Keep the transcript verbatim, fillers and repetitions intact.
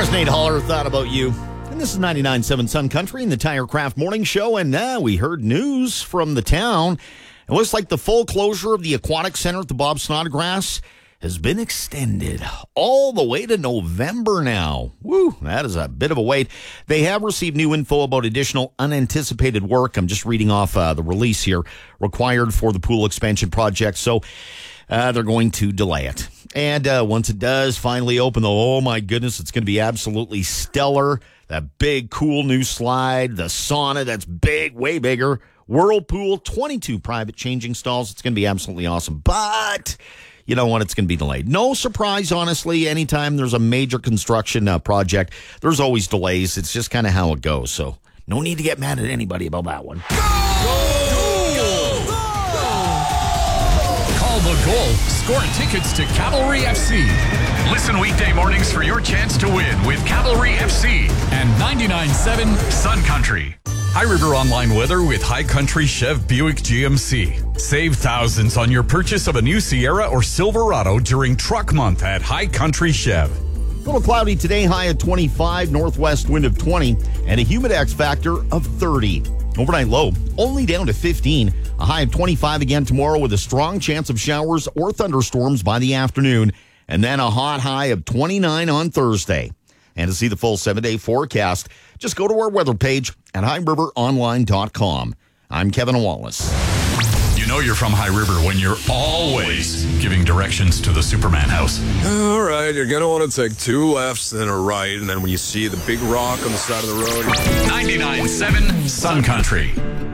There's Nate Holler, thought about you. And this is ninety-nine point seven Sun Country and the Tire Craft Morning Show. And now we heard news from the town. It looks like the full closure of the Aquatic Center at the Bob Snodgrass has been extended all the way to November now. Woo, that is a bit of a wait. They have received new info about additional unanticipated work. I'm just reading off uh, the release here, required for the pool expansion project. So uh, they're going to delay it. And uh, once it does finally open, though, oh my goodness, it's going to be absolutely stellar. That big, cool new slide, the sauna that's big, way bigger, whirlpool, twenty-two private changing stalls. It's going to be absolutely awesome. But you know what? It's going to be delayed. No surprise, honestly. Anytime there's a major construction uh, project, there's always delays. It's just kind of how it goes. So no need to get mad at anybody about that one. Go! Go! Go! Call the goal. Score tickets to Cavalry F C. Listen weekday mornings for your chance to win with Cavalry F C and ninety-nine point seven Sun Country. High River Online weather with High Country Chev Buick G M C. Save thousands on your purchase of a new Sierra or Silverado during Truck Month at High Country Chev. A little cloudy today, high at twenty-five, northwest wind of twenty, and a humidex factor of thirty. Overnight low only down to fifteen. A high of twenty-five again tomorrow with a strong chance of showers or thunderstorms by the afternoon. And then a hot high of twenty-nine on Thursday. And to see the full seven-day forecast, just go to our weather page at high river online dot com. I'm Kevin Wallace. You know you're from High River when you're always giving directions to the Superman house. All right, you're going to want to take two lefts and a right, and then when you see the big rock on the side of the road... ninety-nine point seven Sun Country.